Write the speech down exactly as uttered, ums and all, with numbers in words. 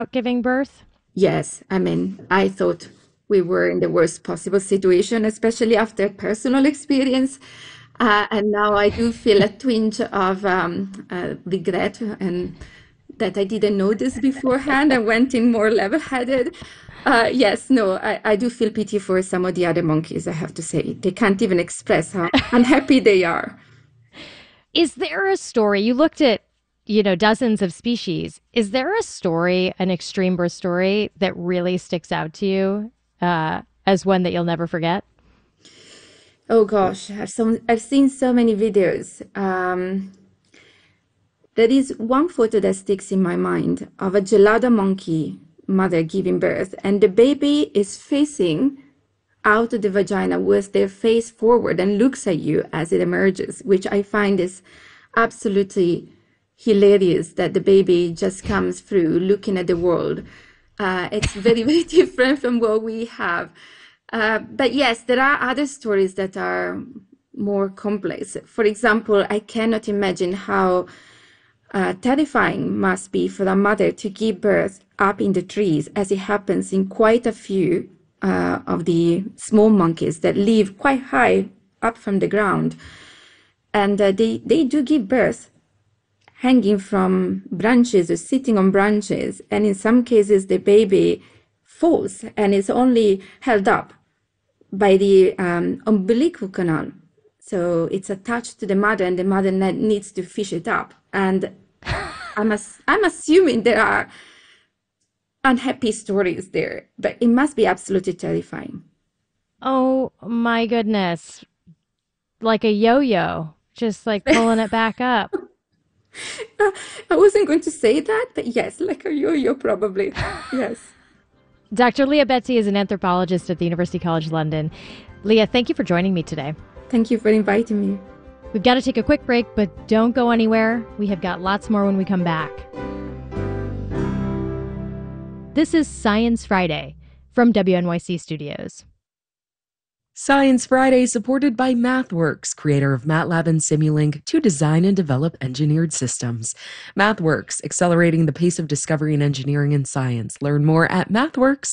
giving birth? Yes, I mean, I thought we were in the worst possible situation, especially after personal experience. Uh, and now I do feel a twinge of um, uh, regret and that I didn't know this beforehand and went in more level-headed. Uh, yes, no, I, I do feel pity for some of the other monkeys, I have to say. They can't even express how unhappy they are. Is there a story? You looked at, you know, dozens of species. Is there a story, an extreme birth story that really sticks out to you uh, as one that you'll never forget? Oh gosh, I've, some, I've seen so many videos. Um, There is one photo that sticks in my mind of a gelada monkey mother giving birth, and the baby is facing out of the vagina with their face forward and looks at you as it emerges, which I find is absolutely hilarious that the baby just comes through looking at the world. Uh, it's very, very different from what we have. Uh, but yes, there are other stories that are more complex. For example, I cannot imagine how uh, terrifying must be for a mother to give birth up in the trees, as it happens in quite a few uh, of the small monkeys that live quite high up from the ground. And uh, they, they do give birth hanging from branches or sitting on branches. And in some cases, the baby falls and is only held up by the um, umbilical canal. So it's attached to the mother, and the mother needs to fish it up. And I'm, ass- I'm assuming there are unhappy stories there, but it must be absolutely terrifying. Oh my goodness. Like a yo yo, just like pulling it back up. I wasn't going to say that, but yes, like a yo-yo, probably. Yes. Doctor Leah Betsy is an anthropologist at the University College London. Leah, thank you for joining me today. Thank you for inviting me. We've got to take a quick break, but don't go anywhere. We have got lots more when we come back. This is Science Friday from W N Y C Studios. Science Friday supported by MathWorks, creator of MATLAB and Simulink, to design and develop engineered systems. MathWorks, accelerating the pace of discovery in engineering and science. Learn more at mathworks